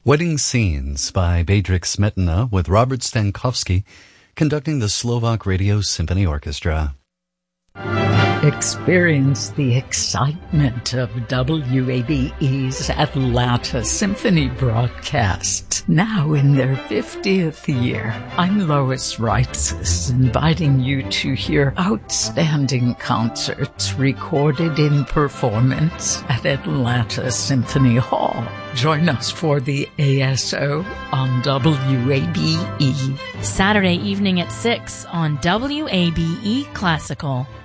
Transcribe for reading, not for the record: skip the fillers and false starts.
Wedding Scenes by Bedřich Smetana with Robert Stankovsky conducting the Slovak Radio Symphony Orchestra. Experience the excitement of WABE's Atlanta Symphony broadcast, now in their 50th year. I'm Lois Reitzes, inviting you to hear outstanding concerts recorded in performance at Atlanta Symphony Hall. Join us for the ASO on WABE. Saturday evening at 6 on WABE Classical.